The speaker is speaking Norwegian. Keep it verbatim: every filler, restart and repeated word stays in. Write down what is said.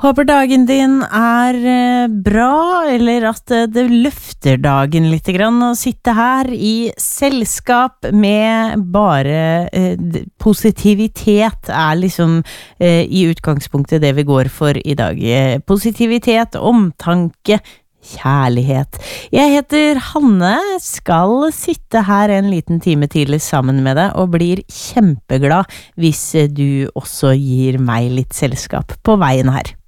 Håper dagen din er bra, eller at det løfter dagen litt grann å sitte her i selskap med bare eh, positivitet er liksom eh, i utgangspunktet det vi går for i dag. Positivitet, omtanke, kjærlighet. Jeg heter Hanne, skal sitte her en liten time til sammen med deg og blir kjempeglad hvis du også gir meg litt selskap på veien her.